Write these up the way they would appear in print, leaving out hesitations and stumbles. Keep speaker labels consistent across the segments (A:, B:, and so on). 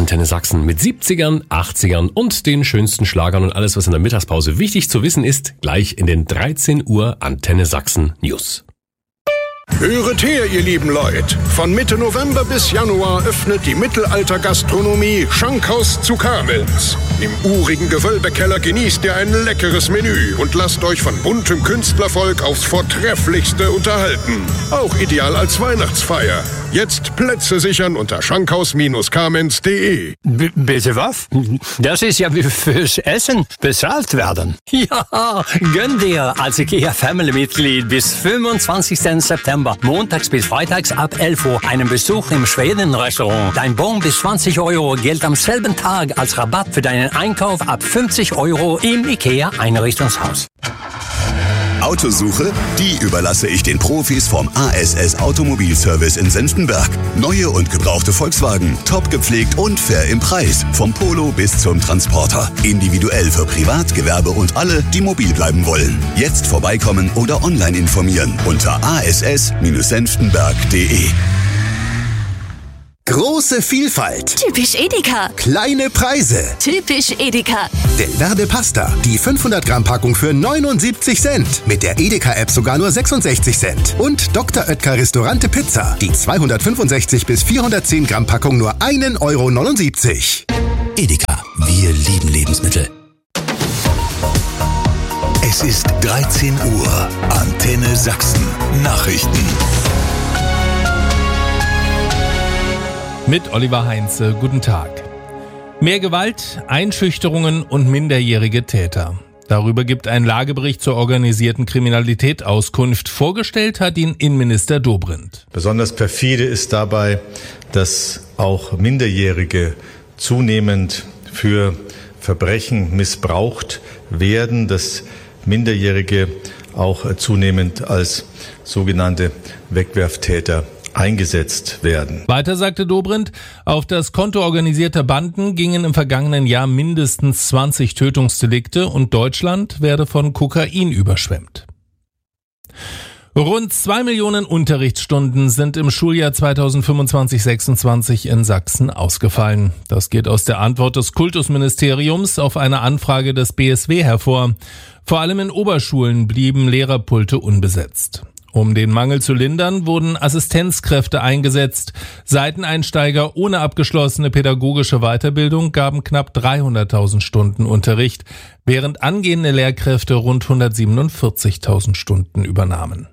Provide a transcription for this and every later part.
A: Antenne Sachsen mit 70ern, 80ern und den schönsten Schlagern und alles, was in der Mittagspause wichtig zu wissen ist, gleich in den 13 Uhr Antenne Sachsen News.
B: Höret her, ihr lieben Leute. Von Mitte November bis Januar öffnet die Mittelalter-Gastronomie Schankhaus zu Kamenz. Im urigen Gewölbekeller genießt ihr ein leckeres Menü und lasst euch von buntem Künstlervolk aufs Vortrefflichste unterhalten. Auch ideal als Weihnachtsfeier. Jetzt Plätze sichern unter schankhaus-kamenz.de.
C: Bitte was? Das ist ja wie fürs Essen bezahlt werden. Ja, gönn dir als IKEA-Family-Mitglied bis 25. September, montags bis freitags ab 11 Uhr, einen Besuch im Schweden-Restaurant. Dein Bon bis 20 € gilt am selben Tag als Rabatt für deinen Einkauf ab 50 € im IKEA-Einrichtungshaus.
D: Autosuche? Die überlasse ich den Profis vom ASS Automobilservice in Senftenberg. Neue und gebrauchte Volkswagen, top gepflegt und fair im Preis. Vom Polo bis zum Transporter. Individuell für Privat, Gewerbe und alle, die mobil bleiben wollen. Jetzt vorbeikommen oder online informieren unter ass-senftenberg.de.
E: Große Vielfalt.
F: Typisch Edeka.
E: Kleine Preise.
F: Typisch Edeka.
E: Del Verde Pasta. Die 500 Gramm Packung für 79 Cent. Mit der Edeka-App sogar nur 66 Cent. Und Dr. Oetker Restaurante Pizza. Die 265 bis 410 Gramm Packung nur 1,79 €.
G: Edeka. Wir lieben Lebensmittel.
D: Es ist 13 Uhr. Antenne Sachsen. Nachrichten.
H: Mit Oliver Heinze, guten Tag. Mehr Gewalt, Einschüchterungen und minderjährige Täter. Darüber gibt ein Lagebericht zur organisierten Kriminalität Auskunft. Vorgestellt hat ihn Innenminister Dobrindt.
I: Besonders perfide ist dabei, dass auch Minderjährige zunehmend für Verbrechen missbraucht werden, dass Minderjährige auch zunehmend als sogenannte Wegwerftäter eingesetzt werden.
H: Weiter sagte Dobrindt, auf das Konto organisierter Banden gingen im vergangenen Jahr mindestens 20 Tötungsdelikte und Deutschland werde von Kokain überschwemmt. Rund 2 Millionen Unterrichtsstunden sind im Schuljahr 2025/26 in Sachsen ausgefallen. Das geht aus der Antwort des Kultusministeriums auf eine Anfrage des BSW hervor. Vor allem in Oberschulen blieben Lehrerpulte unbesetzt. Um den Mangel zu lindern, wurden Assistenzkräfte eingesetzt. Seiteneinsteiger ohne abgeschlossene pädagogische Weiterbildung gaben knapp 300.000 Stunden Unterricht, während angehende Lehrkräfte rund 147.000 Stunden übernahmen.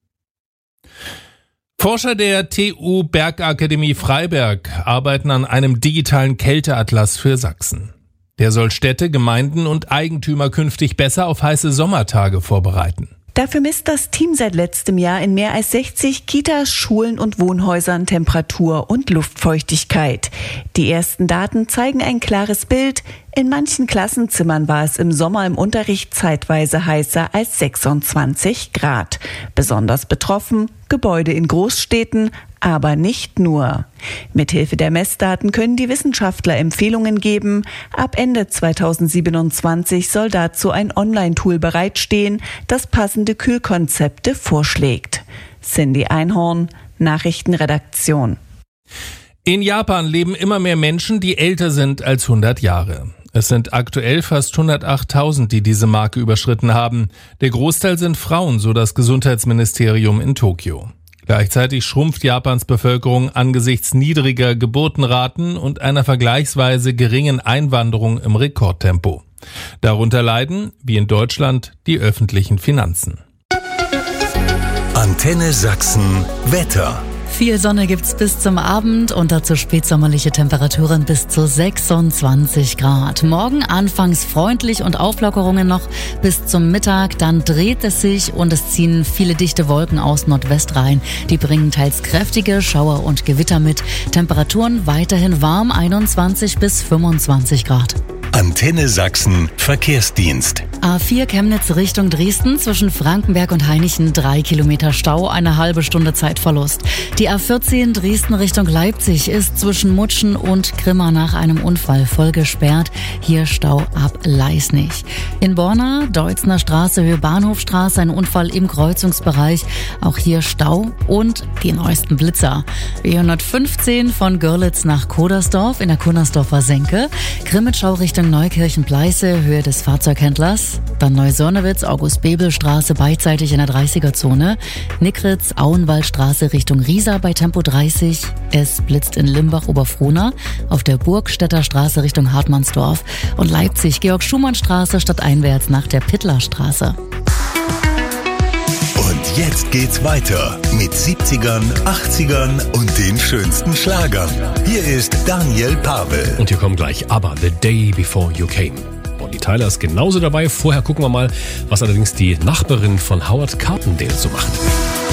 H: Forscher der TU Bergakademie Freiberg arbeiten an einem digitalen Kälteatlas für Sachsen. Der soll Städte, Gemeinden und Eigentümer künftig besser auf heiße Sommertage vorbereiten.
J: Dafür misst das Team seit letztem Jahr in mehr als 60 Kitas, Schulen und Wohnhäusern Temperatur und Luftfeuchtigkeit. Die ersten Daten zeigen ein klares Bild. In manchen Klassenzimmern war es im Sommer im Unterricht zeitweise heißer als 26 Grad. Besonders betroffen Gebäude in Großstädten, aber nicht nur. Mithilfe der Messdaten können die Wissenschaftler Empfehlungen geben. Ab Ende 2027 soll dazu ein Online-Tool bereitstehen, das passende Kühlkonzepte vorschlägt. Cindy Einhorn, Nachrichtenredaktion.
H: In Japan leben immer mehr Menschen, die älter sind als 100 Jahre. Es sind aktuell fast 108.000, die diese Marke überschritten haben. Der Großteil sind Frauen, so das Gesundheitsministerium in Tokio. Gleichzeitig schrumpft Japans Bevölkerung angesichts niedriger Geburtenraten und einer vergleichsweise geringen Einwanderung im Rekordtempo. Darunter leiden, wie in Deutschland, die öffentlichen Finanzen.
D: Antenne Sachsen Wetter.
K: Viel Sonne gibt's bis zum Abend und dazu spätsommerliche Temperaturen bis zu 26 Grad. Morgen anfangs freundlich und Auflockerungen noch bis zum Mittag. Dann dreht es sich und es ziehen viele dichte Wolken aus Nordwest rein. Die bringen teils kräftige Schauer und Gewitter mit. Temperaturen weiterhin warm, 21 bis 25 Grad.
G: Antenne Sachsen Verkehrsdienst.
K: A4 Chemnitz Richtung Dresden zwischen Frankenberg und Hainichen 3 Kilometer Stau, eine halbe Stunde Zeitverlust. Die A14 Dresden Richtung Leipzig ist zwischen Mutschen und Grimma nach einem Unfall voll gesperrt. Hier Stau ab Leisnig. In Borna, Deutzner Straße, Höhe Bahnhofstraße, ein Unfall im Kreuzungsbereich. Auch hier Stau und die neuesten Blitzer. B115 von Görlitz nach Kodersdorf in der Kunnersdorfer Senke. Grimmitschau Richtung Neukirchen-Pleiße, Höhe des Fahrzeughändlers. Dann Neusörnewitz, August-Bebel-Straße beidseitig in der 30er-Zone. Nickritz, Auenwaldstraße Richtung Riesa bei Tempo 30. Es blitzt in Limbach-Oberfrohna. Auf der Burgstädter Straße Richtung Hartmannsdorf. Und Leipzig, Georg-Schumann-Straße stadteinwärts nach der Pittlerstraße.
G: Und jetzt geht's weiter mit 70ern, 80ern und den schönsten Schlagern. Hier ist Daniel Pavel.
A: Und hier kommt gleich ABBA, The Day Before You Came. Bonnie Tyler ist genauso dabei. Vorher gucken wir mal, was allerdings die Nachbarin von Howard Carpendale so macht.